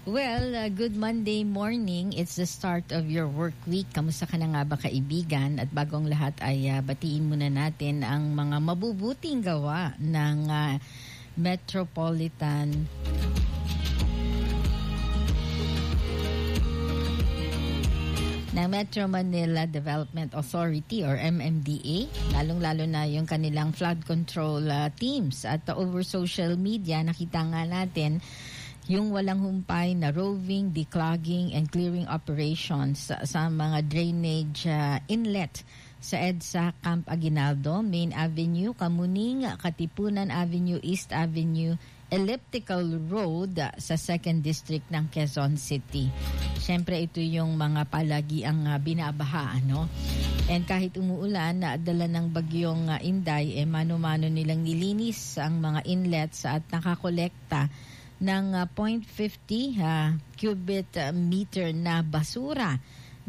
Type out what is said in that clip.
Well, good Monday morning. It's the start of your work week. Kamusta ka na nga ba, kaibigan? At bagong lahat ay batiin muna natin ang mga mabubuting gawa ng Metropolitan ng Metro Manila Development Authority or MMDA, lalong-lalo na yung kanilang flood control teams. At over social media, nakita nga natin yung walang humpay na roving, declogging, and clearing operations sa mga drainage inlet sa EDSA Camp Aguinaldo, Main Avenue, Kamuning, Katipunan Avenue, East Avenue, Elliptical Road sa 2nd District ng Quezon City. Siyempre, ito yung mga palagi ang binabaha, ano? And kahit umuulan, dala ng bagyong Inday, mano-mano nilang nilinis ang mga inlets at nakakolekta ng 0.50 cubic meter na basura